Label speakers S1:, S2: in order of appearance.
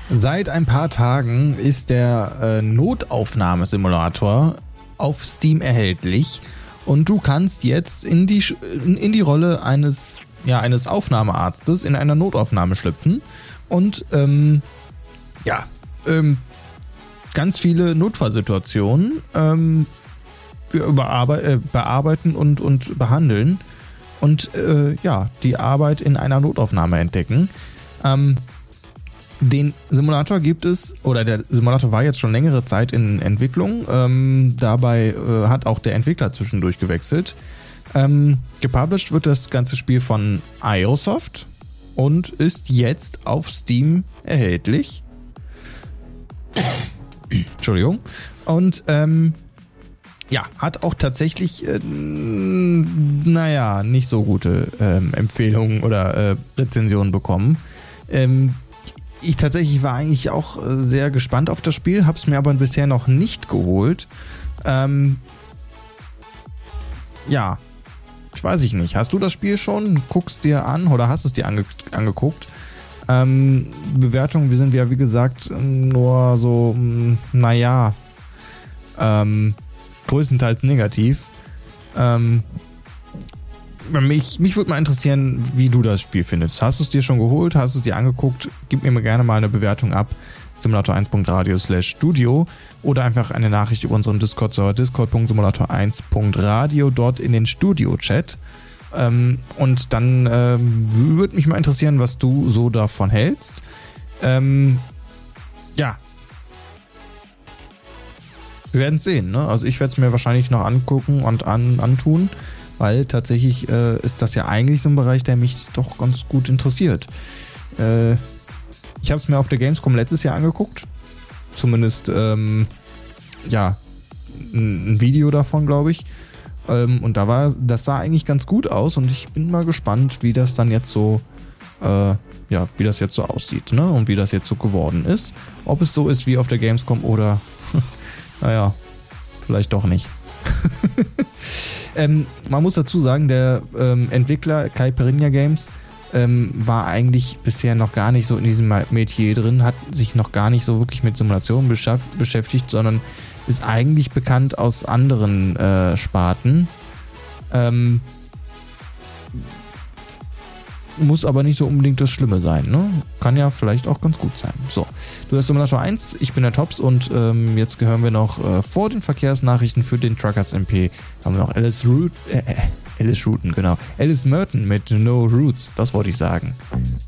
S1: Seit ein paar Tagen ist der Notaufnahmesimulator auf Steam erhältlich und du kannst jetzt in die Rolle eines Aufnahmearztes in einer Notaufnahme schlüpfen und ganz viele Notfallsituationen bearbeiten und behandeln und die Arbeit in einer Notaufnahme entdecken. Den Simulator der Simulator war jetzt schon längere Zeit in Entwicklung. Dabei hat auch der Entwickler zwischendurch gewechselt. Gepublished wird das ganze Spiel von Iosoft und ist jetzt auf Steam erhältlich. Entschuldigung. Und hat auch tatsächlich nicht so gute Empfehlungen oder Rezensionen bekommen. Ich tatsächlich war eigentlich auch sehr gespannt auf das Spiel, habe es mir aber bisher noch nicht geholt. Ich weiß nicht. Hast du das Spiel schon? Guckst dir an oder hast es dir angeguckt? Bewertungen, wir sind ja wie gesagt nur so, größtenteils negativ. Mich würde mal interessieren, wie du das Spiel findest. Hast du es dir schon geholt? Hast du es dir angeguckt? Gib mir gerne mal eine Bewertung ab. simulator1.radio/studio oder einfach eine Nachricht über unseren Discord-Server discord.simulator1.radio dort in den Studio-Chat. Und dann würde mich mal interessieren, was du so davon hältst. Wir werden es sehen, ne? Also ich werde es mir wahrscheinlich noch angucken und antun, weil tatsächlich ist das ja eigentlich so ein Bereich, der mich doch ganz gut interessiert. Ich habe es mir auf der Gamescom letztes Jahr angeguckt. Zumindest ein Video davon, glaube ich. Und das sah eigentlich ganz gut aus und ich bin mal gespannt, wie das dann jetzt so aussieht, ne? Und wie das jetzt so geworden ist. Ob es so ist wie auf der Gamescom oder vielleicht doch nicht. Man muss dazu sagen, der Entwickler Caipirinha Games war eigentlich bisher noch gar nicht so in diesem Metier drin, hat sich noch gar nicht so wirklich mit Simulationen beschäftigt, sondern ist eigentlich bekannt aus anderen Sparten. Muss aber nicht so unbedingt das Schlimme sein, ne? Kann ja vielleicht auch ganz gut sein. So, du hast Simulator 1, ich bin der Tops und jetzt gehören wir noch vor den Verkehrsnachrichten für den Truckers MP haben wir noch Alice Merton mit No Roots, das wollte ich sagen.